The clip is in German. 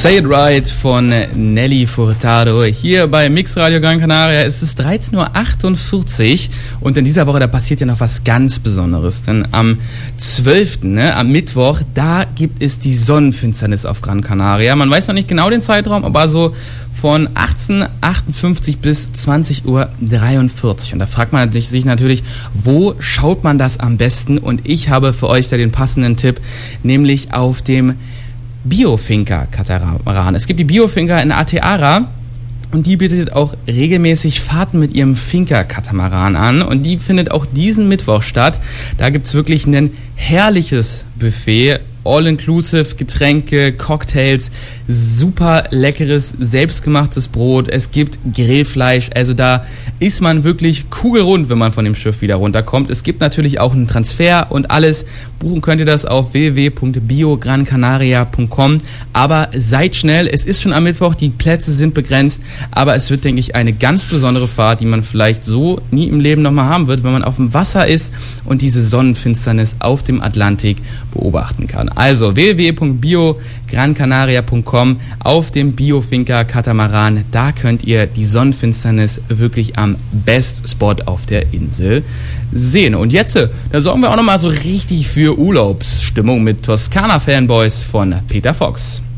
Say It Right von Nelly Furtado hier bei Mix Radio Gran Canaria. Es ist 13.48 Uhr und in dieser Woche, da passiert ja noch was ganz Besonderes. Denn am 12., am Mittwoch, da gibt es die Sonnenfinsternis auf Gran Canaria. Man weiß noch nicht genau den Zeitraum, aber so von 18:58 bis 20:43 Uhr. Und da fragt man sich natürlich, wo schaut man das am besten? Und ich habe für euch da den passenden Tipp, nämlich auf dem Biofinca-Katamaran. Es gibt die Biofinca in Ateara und die bietet auch regelmäßig Fahrten mit ihrem Finca-Katamaran an und die findet auch diesen Mittwoch statt. Da gibt es wirklich ein herrliches Buffet, all-inclusive, Getränke, Cocktails, super leckeres, selbstgemachtes Brot, es gibt Grillfleisch, also da ist man wirklich kugelrund, wenn man von dem Schiff wieder runterkommt. Es gibt natürlich auch einen Transfer und alles. Buchen könnt ihr das auf www.biograncanaria.com, aber seid schnell, es ist schon am Mittwoch, die Plätze sind begrenzt, aber es wird, denke ich, eine ganz besondere Fahrt, die man vielleicht so nie im Leben nochmal haben wird, wenn man auf dem Wasser ist und diese Sonnenfinsternis auf dem Atlantik beobachten kann. Also www.biograncanaria.com, auf dem Biofinca-Katamaran, da könnt ihr die Sonnenfinsternis wirklich am Best Spot auf der Insel sehen. Und jetzt, da sorgen wir auch nochmal so richtig für Urlaubsstimmung mit Toskana-Fanboys von Peter Fox.